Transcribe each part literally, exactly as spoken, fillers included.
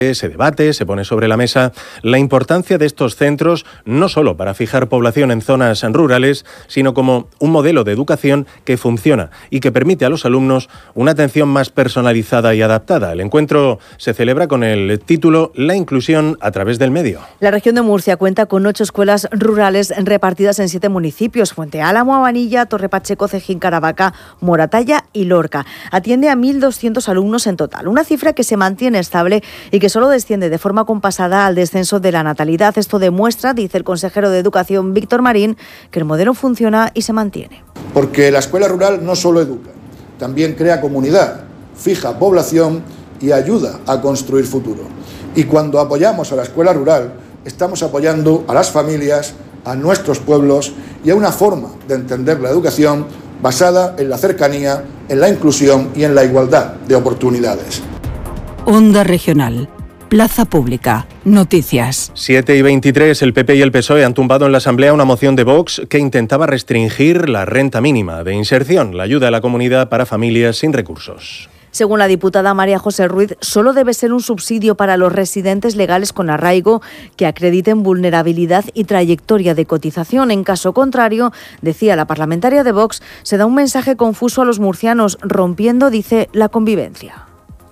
Se debate, se pone sobre la mesa la importancia de estos centros, no solo para fijar población en zonas rurales, sino como un modelo de educación que funciona y que permite a los alumnos una atención más personalizada y adaptada. El encuentro se celebra con el título La inclusión a través del medio. La región de Murcia cuenta con ocho escuelas rurales repartidas en siete municipios: Fuente Álamo, Abanilla, Torre Pacheco, Cejín, Caravaca, Moratalla y Lorca. Atiende a mil doscientos alumnos en total, una cifra que se mantiene estable y que solo desciende de forma compasada al descenso de la natalidad. Esto demuestra, dice el consejero de Educación Víctor Marín, que el modelo funciona y se mantiene. Porque la escuela rural no solo educa, también crea comunidad, fija población y ayuda a construir futuro. Y cuando apoyamos a la escuela rural, estamos apoyando a las familias, a nuestros pueblos y a una forma de entender la educación basada en la cercanía, en la inclusión y en la igualdad de oportunidades. Onda Regional. Plaza Pública. Noticias. siete y veintitrés, el P P y el P S O E han tumbado en la Asamblea una moción de Vox que intentaba restringir la renta mínima de inserción, la ayuda a la comunidad para familias sin recursos. Según la diputada María José Ruiz, solo debe ser un subsidio para los residentes legales con arraigo que acrediten vulnerabilidad y trayectoria de cotización. En caso contrario, decía la parlamentaria de Vox, se da un mensaje confuso a los murcianos, rompiendo, dice, la convivencia.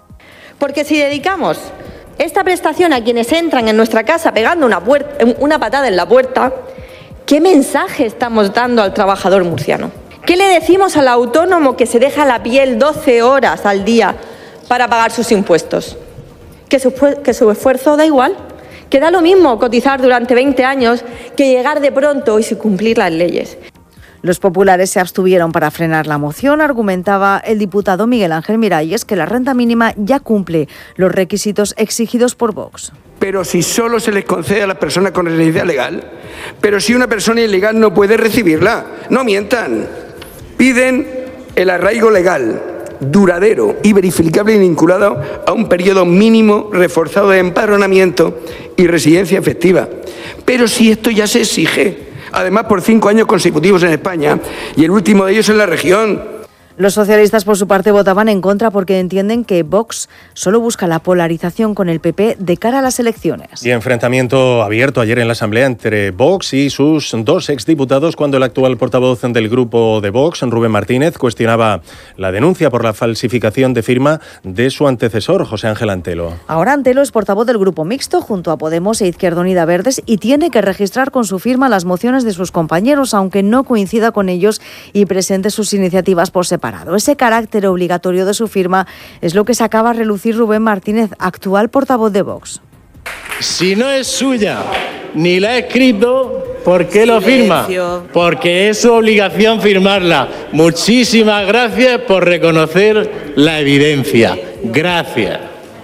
Porque si dedicamos esta prestación a quienes entran en nuestra casa pegando una, puerta, una patada en la puerta, ¿qué mensaje estamos dando al trabajador murciano? ¿Qué le decimos al autónomo que se deja la piel doce horas al día para pagar sus impuestos? ¿Que su, que su esfuerzo da igual? ¿Que da lo mismo cotizar durante veinte años que llegar de pronto y sin cumplir las leyes? Los populares se abstuvieron para frenar la moción. Argumentaba el diputado Miguel Ángel Miralles que la renta mínima ya cumple los requisitos exigidos por Vox. Pero si solo se les concede a las personas con residencia legal, pero si una persona ilegal no puede recibirla, no mientan. Piden el arraigo legal, duradero y verificable y vinculado a un periodo mínimo reforzado de empadronamiento y residencia efectiva. Pero si esto ya se exige, además por cinco años consecutivos en España y el último de ellos en la región. Los socialistas, por su parte, votaban en contra porque entienden que Vox solo busca la polarización con el P P de cara a las elecciones. Y enfrentamiento abierto ayer en la Asamblea entre Vox y sus dos exdiputados cuando el actual portavoz del grupo de Vox, Rubén Martínez, cuestionaba la denuncia por la falsificación de firma de su antecesor, José Ángel Antelo. Ahora Antelo es portavoz del grupo mixto junto a Podemos e Izquierda Unida Verdes y tiene que registrar con su firma las mociones de sus compañeros, aunque no coincida con ellos y presente sus iniciativas por separado. Ese carácter obligatorio de su firma es lo que sacaba a relucir Rubén Martínez, actual portavoz de Vox. Si no es suya ni la ha escrito, ¿por qué lo firma? Porque es su obligación firmarla. Muchísimas gracias por reconocer la evidencia. Gracias.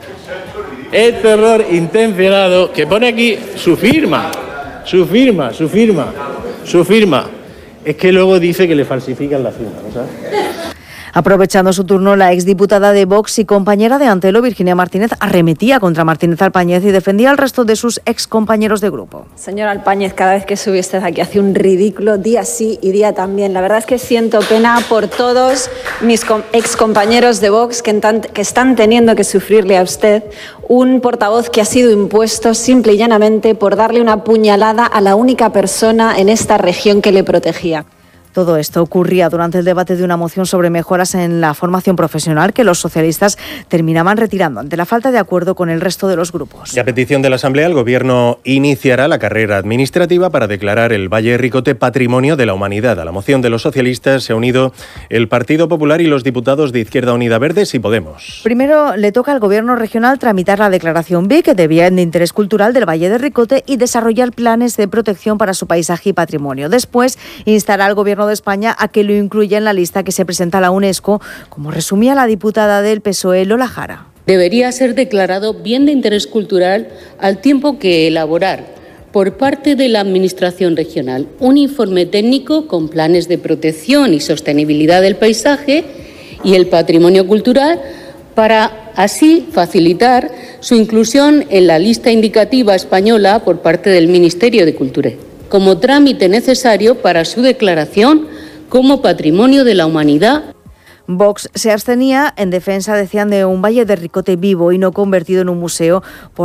Este error intencionado que pone aquí su firma, su firma, su firma, su firma. Es que luego dice que le falsifican la firma, ¿no sabes? Aprovechando su turno, la exdiputada de Vox y compañera de Antelo, Virginia Martínez, arremetía contra Martínez Alpáñez y defendía al resto de sus excompañeros de grupo. Señor Alpáñez, cada vez que sube usted aquí hace un ridículo, día sí y día también. La verdad es que siento pena por todos mis excompañeros de Vox que, que están teniendo que sufrirle a usted un portavoz que ha sido impuesto simple y llanamente por darle una puñalada a la única persona en esta región que le protegía. Todo esto ocurría durante el debate de una moción sobre mejoras en la formación profesional que los socialistas terminaban retirando ante la falta de acuerdo con el resto de los grupos. Y a petición de la Asamblea, el Gobierno iniciará la carrera administrativa para declarar el Valle Ricote Patrimonio de la Humanidad. A la moción de los socialistas se ha unido el Partido Popular y los diputados de Izquierda Unida Verdes y Podemos. Primero le toca al Gobierno regional tramitar la declaración B I C de Bien de Interés Cultural del Valle de Ricote y desarrollar planes de protección para su paisaje y patrimonio. Después instará al Gobierno de España a que lo incluya en la lista que se presenta a la UNESCO, como resumía la diputada del P S O E, Lola Jara. Debería ser declarado bien de interés cultural al tiempo que elaborar por parte de la Administración regional un informe técnico con planes de protección y sostenibilidad del paisaje y el patrimonio cultural para así facilitar su inclusión en la lista indicativa española por parte del Ministerio de Cultura, como trámite necesario para su declaración como Patrimonio de la Humanidad. Vox se abstenía en defensa, decían, de un valle de Ricote vivo y no convertido en un museo.